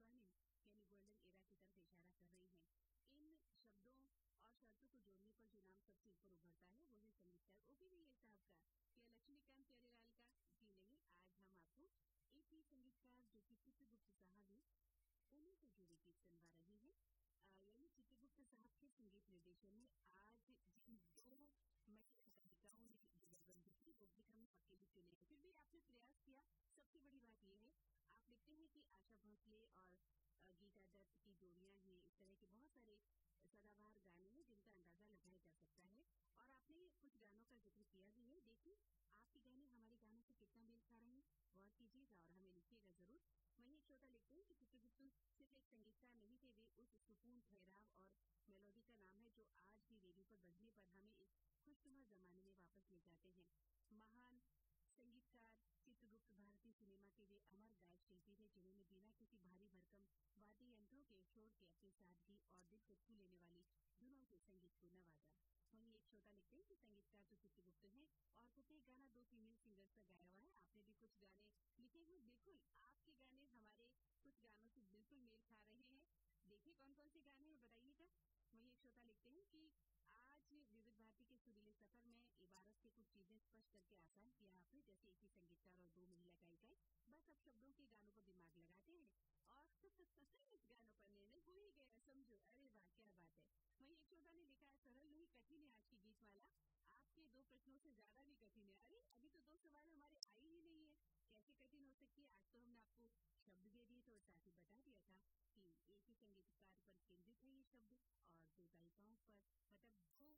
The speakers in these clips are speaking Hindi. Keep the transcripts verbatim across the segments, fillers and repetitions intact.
स्वर्णिम यानी गोल्डन एरा की तरफ इशारा कर रही हैं। इन शब्दों और शर्तों को जोड़ने पर जो नाम सबसे ऊपर उभरता है वो है संगीतकार ओपी नैयर साहब का या लक्ष्मीकांत प्यारेलाल का। जी नहीं, आज हम आपको एक ही संगीतकार जो कि चित्रगुप्त साहब हैं उन्हीं से जुड़े गीत सुनवा रहे हैं। यानी चित्रगुप्त साहब के संगीत निर्देशन में आज जिन दो महिला गायिकाओं ने जुगलबंदी की वो भी हम अकेले चुने हैं, फिर भी आपने प्रयास किया। सबसे बड़ी बात यह है आप लिखते हैं कि आशा भोसले और गीता दत्त की जोड़ियां हैं। इस तरह के बहुत सारे सदाबहार गाने हैं जिनका अंदाजा लगाया जा सकता है और आपने कुछ गानों का जिक्र किया भी है। देखिए आपके गाने हमारे गानों से कितना मेल खा रहे हैं, गौर कीजिएगा और हमें लिखिएगा जरूर। वहीं एक श्रोता लिखते हैं कि चित्रगुप्त सिर्फ एक संगीतकार नहीं थे, वे उस सुकून ठहराव और मेलोडी का नाम है जो आज भी रेडियो पर बजने पर हमें एक खुशनुमा जमाने में वापस ले जाते हैं। महान संगीतकार चित्रगुप्त भारतीय सिनेमा के वे अमर गायक शिल्पी थे जिन्होंने बिना किसी भारी भरकम वाद्य यंत्रों के शोर के अपनी सादगी और दिल को छू लेने वाली धुनों के संगीत को नवाजा। वहीं एक श्रोता लिखते हैं कि संगीतकार तो चित्रगुप्त हैं और प्रत्येक गाना दो फीमेल सिंगर्स का गाया हुआ है। आपने भी कुछ गाने लिखे हुए, बिल्कुल आपके गाने हमारे कुछ गानों से बिल्कुल मेल खा रहे हैं। देखिए कौन कौन से गाने हैं बताइएगा। वहीं एक श्रोता लिखते हैं कि आज विविध भारती के सुरीले सफर में इबारत से कुछ चीजें स्पष्ट करके आसान किया आपने, जैसे एक ही संगीतकार और दो महिला गायिकाएं। बस अब शब्दों के गानों पर दिमाग लगाते हैं और इस गानों पर निर्णय हो ही गया, समझो। अरे वाह क्या बात है। वहीं एक श्रोता ने लिखा है सरल नहीं कठिन है आज की गीतमाला, आपके दो प्रश्नों से ज्यादा भी कठिन है। अरे अभी तो दो सवाल हमारे आई ही नहीं है, कैसे कठिन हो सकती है। आज तो हमने आपको शब्द दे दिए थे और साथ ही बता दिया था कि एक ही संगीतकार पर केंद्रित है ये शब्द और दो गायिकाओं पर, मतलब दो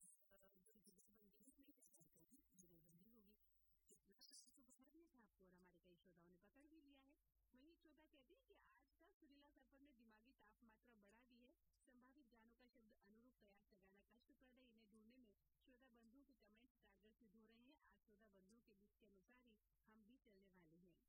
जुगलबंदी जुगलबंदी होगी। इतना तो बता दिया था आपको और हमारे कई श्रोताओं ने पकड़ भी लिया है। वही श्रोता कहते हैं कि आज का सुरीला सफर ने दिमागी तापमात्रा बढ़ा दी है। संभावित गानों का शब्द अनुरूप प्रयास लगाना कष्टप्रद है। इन्हें ढूंढने में श्रोता बंधुओं के कमेंट कारगर सिद्ध हो रहे हैं। आज श्रोता बंधुओं के बीच के अनुसार ही हम भी चलने वाले हैं।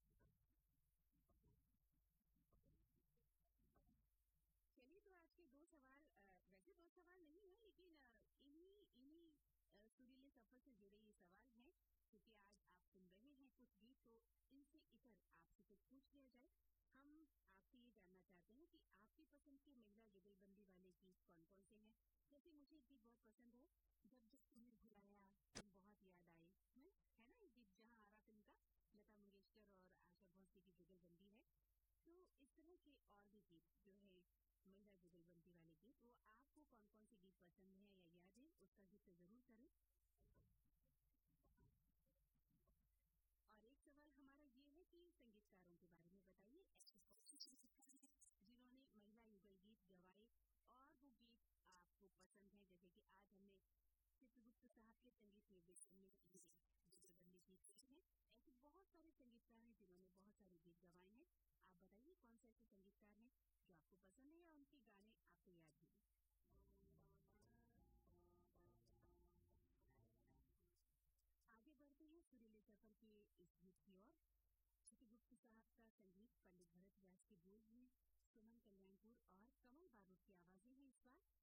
चलिए तो आज के दो सवाल, वैसे दो सवाल नहीं है लेकिन इन्हीं इन्हीं सुरीले सफर से जुड़े ये सवाल हैं, क्योंकि आज आप सुन रहे हैं कुछ गीत तो इनसे इतर आपसे कुछ पूछ लिया जाए। हम आपसे ये जानना चाहते हैं कि आपकी पसंद के महिला जुगलबंदी वाले गीत कौन कौन से हैं। जैसे मुझे एक गीत बहुत पसंद है, जब जब तुम्हें बुलाया तुम बहुत याद आए, है ना ये गीत, जहाँ आरा फिल्म का लता मंगेशकर और आशा भोसले की जुगलबंदी है। तो इस तरह के और भी गीत जो है महिला जुगलबंदी वाले गीत, वो आपको कौन कौन से गीत पसंद है या याद है, उसका जिक्र जरूर करें। और एक सवाल हमारा ये है कि संगीतकारों के बारे में बताइए, ऐसे कौन से संगीतकार हैं जिन्होंने महिला युगल गीत गवाए और वो गीत आपको पसंद है। जैसे कि आज हमने चित्रगुप्त साहब के संगीत निर्देशन में ये जुगलबंदी गीत गई है, ऐसे बहुत सारे संगीतकार हैं जिन्होंने बहुत सारे गीत गवाए हैं। आप बताइए कौन से ऐसे संगीतकार हैं जो आपको पसंद है या उनके गाने आपको याद हैं। आगे बढ़ते हैं सुरीले सफर के इस गीत की ओर। चित्रगुप्त साहब का संगीत पंडित भरत व्यास के बोल में सुमन कल्याणपुर और कमल बारूद की आवाजें हैं इस बार।